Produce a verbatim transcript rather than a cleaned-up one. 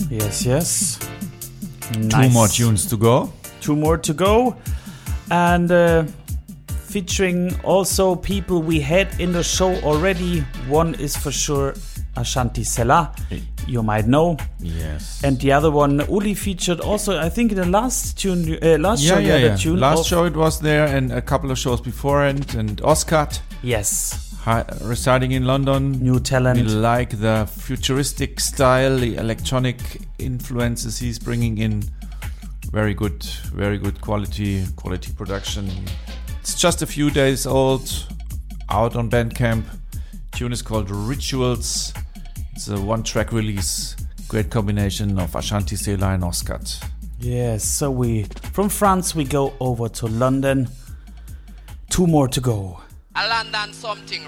Yes, yes. Nice. Two more tunes to go. Two more to go. And uh, featuring also people we had in the show already. One is for sure Ashanti Sela, you might know. Yes. And the other one, Uli featured also, I think in the last tune, uh, last yeah, show, yeah, yeah, yeah. tune. Last of, show it was there, and a couple of shows before, and and Oscar. Yes. Hi, residing in London. New talent. We like the futuristic style, the electronic influences he's bringing in. Very good, very good quality, quality production. It's just a few days old, out on Bandcamp. Tune is called Rituals. It's a one-track release. Great combination of Ashanti Sela and Oscar. Yes, so we from France we go over to London. Two more to go. A London something